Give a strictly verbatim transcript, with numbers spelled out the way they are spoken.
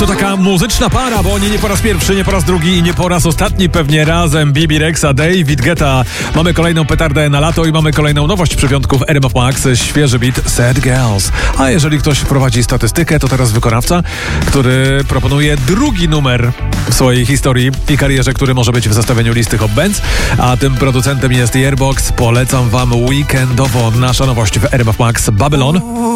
To taka muzyczna para, bo oni nie po raz pierwszy, nie po raz drugi i nie po raz ostatni pewnie razem. Bibi Rexha, David Guetta. Mamy kolejną petardę na lato i mamy kolejną nowość przy piątku w R M F Max. Świeży beat Sad Girls. A jeżeli ktoś prowadzi statystykę, to teraz wykonawca, który proponuje drugi numer w swojej historii i karierze, który może być w zestawieniu listy Hot Bands. A tym producentem jest Yearbox. Polecam wam weekendowo. Nasza nowość w R M F Max, Babylon.